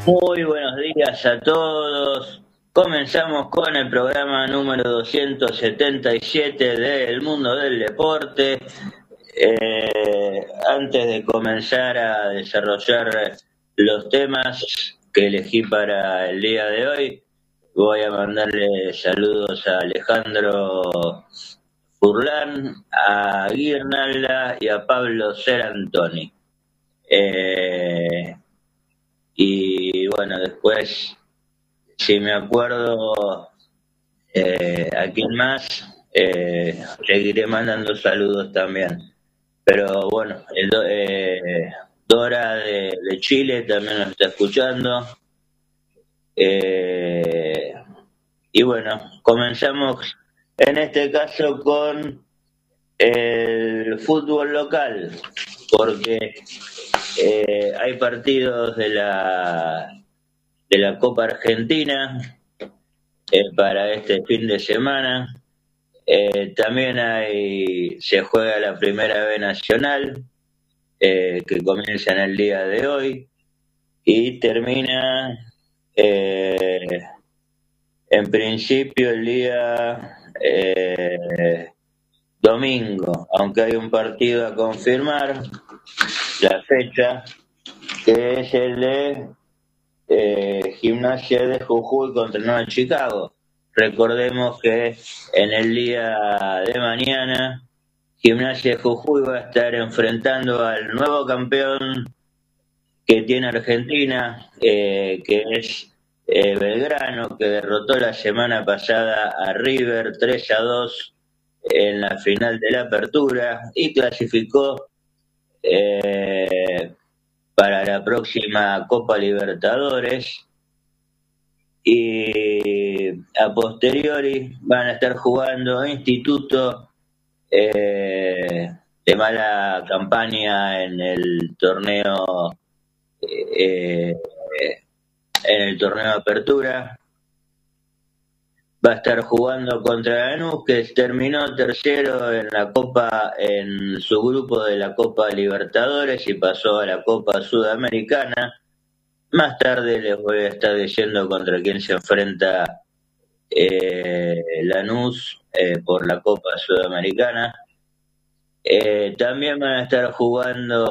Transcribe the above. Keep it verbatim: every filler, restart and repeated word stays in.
Muy buenos días a todos. Comenzamos con el programa número doscientos setenta y siete del mundo del deporte. Eh, antes de comenzar a desarrollar los temas que elegí para el día de hoy, voy a mandarle saludos a Alejandro Furlan, a Guirnalda y a Pablo Serantoni. Eh, y bueno, después, si me acuerdo eh, a quién más, eh, seguiré mandando saludos también. Pero bueno, el do- eh, Dora de, de Chile también nos está escuchando. Eh, y bueno, comenzamos en este caso con el fútbol local, porque eh, hay partidos de la de la Copa Argentina eh, para este fin de semana. Eh, también hay se juega la Primera B Nacional, eh, que comienza en el día de hoy y termina eh, en principio el día eh, domingo, aunque hay un partido a confirmar, la fecha, que es el de eh, Gimnasia de Jujuy contra Nueva Chicago. Recordemos que en el día de mañana Gimnasia de Jujuy va a estar enfrentando al nuevo campeón que tiene Argentina, eh, que es eh, Belgrano, que derrotó la semana pasada a River tres a dos en la final de la Apertura y clasificó eh, para la próxima Copa Libertadores. Y a posteriori van a estar jugando Instituto, eh, de mala campaña en el torneo eh, en el torneo de Apertura. Va a estar jugando contra Lanús, que terminó tercero en la Copa, en su grupo de la Copa Libertadores y pasó a la Copa Sudamericana. Más tarde les voy a estar diciendo contra quién se enfrenta eh, Lanús eh, por la Copa Sudamericana. Eh, también van a estar jugando